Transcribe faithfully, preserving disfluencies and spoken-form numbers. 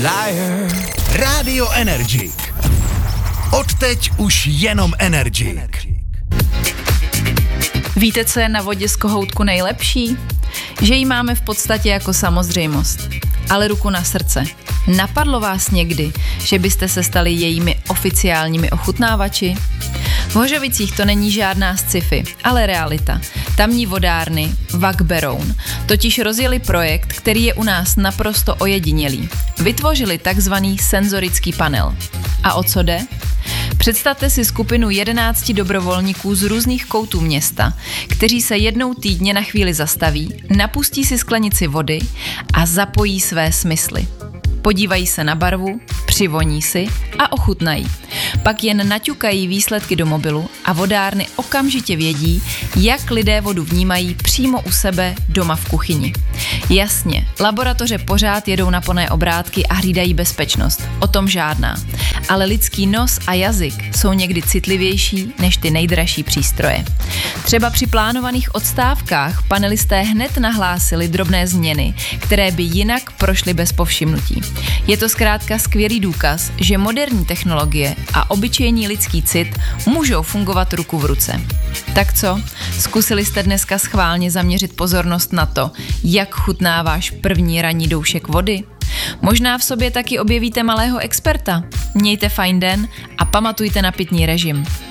liar. Rádio Energik. Odteď už jenom Energik. Víte, co je na vodě z kohoutku nejlepší? Že ji máme v podstatě jako samozřejmost. Ale ruku na srdce. Napadlo vás někdy, že byste se stali jejími oficiálními ochutnávači? V Hořovicích to není žádná sci-fi, ale realita. Tamní vodárny Vak Beroun totiž rozjeli projekt, který je u nás naprosto ojedinělý. Vytvořili takzvaný senzorický panel. A o co jde? Představte si skupinu jedenácti dobrovolníků z různých koutů města, kteří se jednou týdně na chvíli zastaví, napustí si sklenici vody a zapojí své smysly. Podívají se na barvu, přivoní si a ochutnají. Pak jen naťukají výsledky do mobilu a vodárny okamžitě vědí, jak lidé vodu vnímají přímo u sebe doma v kuchyni. Jasně, laboratoře pořád jedou na plné obrátky a hlídají bezpečnost, o tom žádná. Ale lidský nos a jazyk jsou někdy citlivější než ty nejdražší přístroje. Třeba při plánovaných odstávkách panelisté hned nahlásili drobné změny, které by jinak prošly bez povšimnutí. Je to zkrátka skvělý důkaz, že moderní technologie a obyčejný lidský cit můžou fungovat ruku v ruce. Tak co? Zkusili jste dneska schválně zaměřit pozornost na to, jak chutná váš první ranní doušek vody? Možná v sobě taky objevíte malého experta. Mějte fajn den a pamatujte na pitný režim.